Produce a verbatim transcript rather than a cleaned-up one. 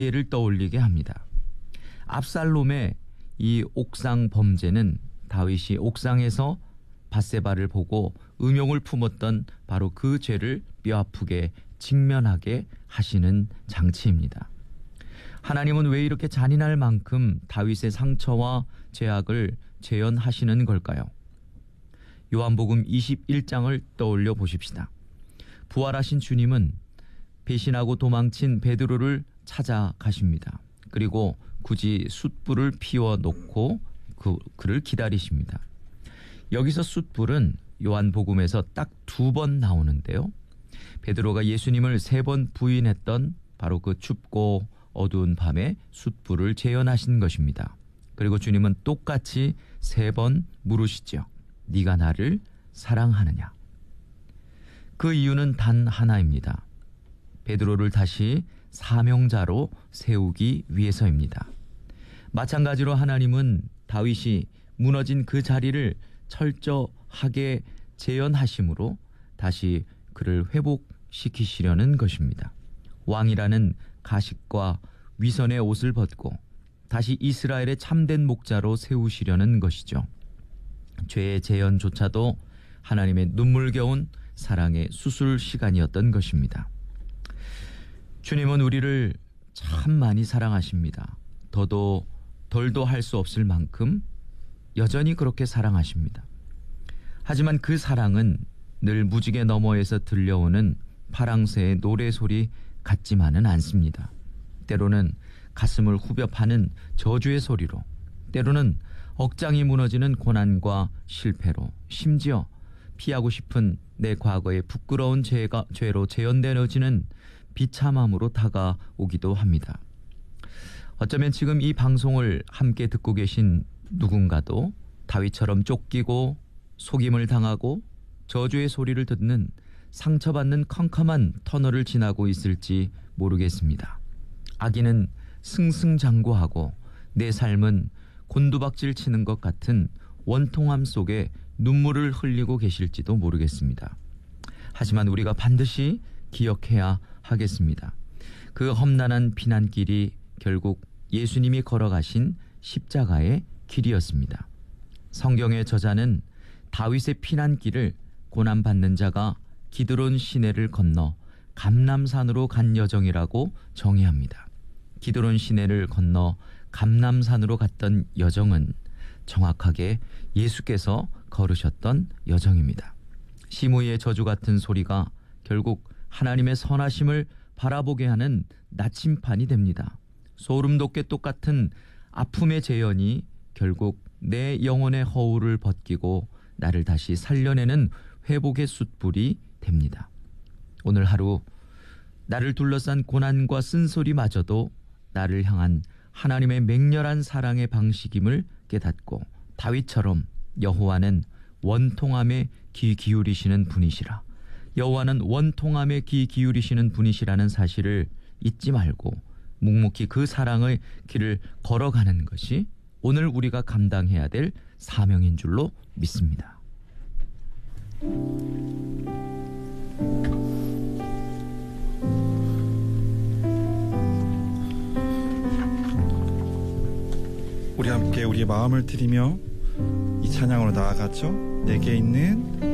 를 떠올리게 합니다. 압살롬의 이 옥상 범죄는 다윗이 옥상에서 밧세바를 보고 음욕을 품었던 바로 그 죄를 뼈아프게 직면하게 하시는 장치입니다. 하나님은 왜 이렇게 잔인할 만큼 다윗의 상처와 죄악을 재현하시는 걸까요? 요한복음 이십일 장을 떠올려 보십시다. 부활하신 주님은 배신하고 도망친 베드로를 찾아가십니다. 그리고 굳이 숯불을 피워 놓고 그, 그를 기다리십니다. 여기서 숯불은 요한복음에서 딱 두 번 나오는데요. 베드로가 예수님을 세 번 부인했던 바로 그 춥고 어두운 밤에 숯불을 재현하신 것입니다. 그리고 주님은 똑같이 세 번 물으시죠. 네가 나를 사랑하느냐? 그 이유는 단 하나입니다. 베드로를 다시 사명자로 세우기 위해서입니다. 마찬가지로 하나님은 다윗이 무너진 그 자리를 철저하게 재현하심으로 다시 그를 회복시키시려는 것입니다. 왕이라는 가식과 위선의 옷을 벗고 다시 이스라엘의 참된 목자로 세우시려는 것이죠. 죄의 재현조차도 하나님의 눈물겨운 사랑의 수술 시간이었던 것입니다. 주님은 우리를 참 많이 사랑하십니다. 더도 덜도 할 수 없을 만큼 여전히 그렇게 사랑하십니다. 하지만 그 사랑은 늘 무지개 너머에서 들려오는 파랑새의 노래소리 같지만은 않습니다. 때로는 가슴을 후벼 파는 저주의 소리로, 때로는 억장이 무너지는 고난과 실패로, 심지어 피하고 싶은 내 과거의 부끄러운 죄가, 죄로 재현되어지는 비참함으로 다가오기도 합니다. 어쩌면 지금 이 방송을 함께 듣고 계신 누군가도 다윗처럼 쫓기고 속임을 당하고 저주의 소리를 듣는 상처받는 컴컴한 터널을 지나고 있을지 모르겠습니다. 악인은 승승장구하고 내 삶은 곤두박질 치는 것 같은 원통함 속에 눈물을 흘리고 계실지도 모르겠습니다. 하지만 우리가 반드시 기억해야 하겠습니다. 그 험난한 피난길이 결국 예수님이 걸어가신 십자가의 길이었습니다. 성경의 저자는 다윗의 피난길을 고난받는 자가 기드론 시내를 건너 감람산으로 간 여정이라고 정의합니다. 기드론 시내를 건너 감람산으로 갔던 여정은 정확하게 예수께서 걸으셨던 여정입니다. 시므이의 저주 같은 소리가 결국 하나님의 선하심을 바라보게 하는 나침판이 됩니다. 소름 돋게 똑같은 아픔의 재현이 결국 내 영혼의 허울을 벗기고 나를 다시 살려내는 회복의 숯불이 됩니다. 오늘 하루 나를 둘러싼 고난과 쓴소리마저도 나를 향한 하나님의 맹렬한 사랑의 방식임을 깨닫고 다윗처럼 여호와는 원통함에 귀 기울이시는 분이시라, 여호와는 원통함에 귀 기울이시는 분이시라는 사실을 잊지 말고 묵묵히 그 사랑의 길을 걸어가는 것이 오늘 우리가 감당해야 될 사명인 줄로 믿습니다. 우리 함께 우리의 마음을 드리며 이 찬양으로 나아가죠. 내게 있는